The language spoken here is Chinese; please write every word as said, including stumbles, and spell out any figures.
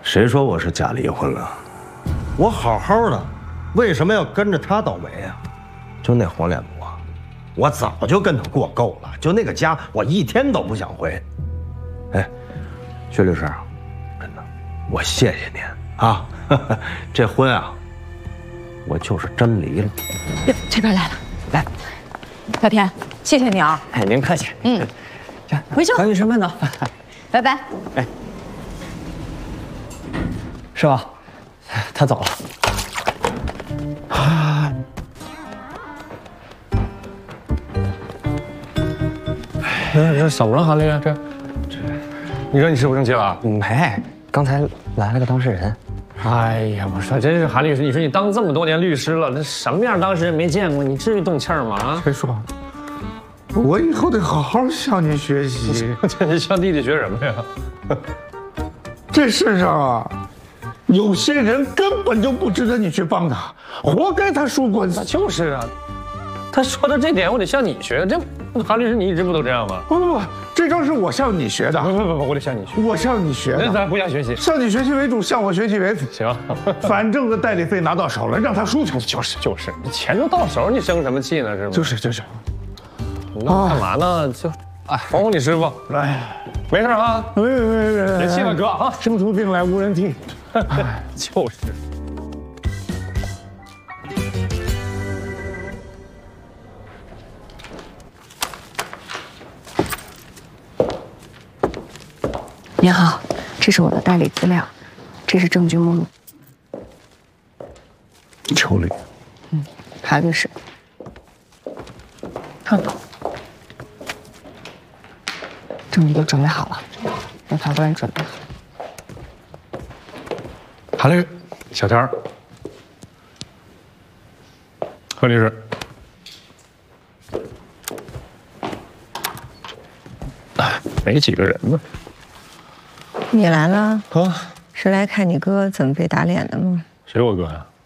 谁说我是假离婚了？我好好的，为什么要跟着他倒霉啊？就那黄脸婆，我早就跟他过够了。就那个家，我一天都不想回。哎，薛律师，真的，我谢谢您啊！这婚啊，我就是真离了。 哟，这边来了，来，小田，谢谢你啊！ 哎，您客气。嗯， 回去。 黄律师慢走， 拜拜。 哎，师傅，他走了。啊。这这怎么了，韩律？这这，你说你师傅生气了？没，刚才来了个当事人。哎呀，我说真是韩律师，你说你当这么多年律师了，那什么样当事人没见过？你至于动气儿吗？啊？ 谁说？我以后得好好向你学习。 这是向弟弟学什么呀？ 这世上啊，有些人根本就不值得你去帮他，活该他输官司。 就是啊，他说的这点，我得向你学。这韩律师，你一直不都这样吗？ 不不不，这招是我向你学的。 不不不不，我得向你学。 我向你学的。 那咱互相学习， 向你学习为主，向我学习为辅。 行， 反正个代理费拿到手了，让他输去。 就是就是，钱都到手，你生什么气呢？是吗？ 就是就是。 你干嘛呢？就哎，哄哄你师傅。来，没事啊。 没没没没， 别气了，哥啊！ 生出病来无人替。 就是。 您好，这是我的代理资料，这是证据目录。 求理。 嗯，韩律师。看吧。证据都准备好了，让法官准备好。 韩律，小天儿，贺律师。哎，没几个人呢。 你来了啊？ 是来看你哥怎么被打脸的吗？ 谁我哥呀？